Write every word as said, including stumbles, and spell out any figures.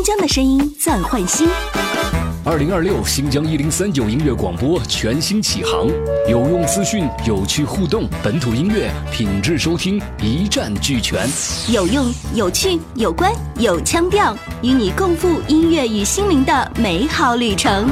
新疆的声音暂换新。 二零二六新疆一零三九音乐广播全新启航，有用资讯，有趣互动，本土音乐品质收听一站俱全， 有用、有趣、有关、有腔调，与你共赴音乐与心灵的美好旅程。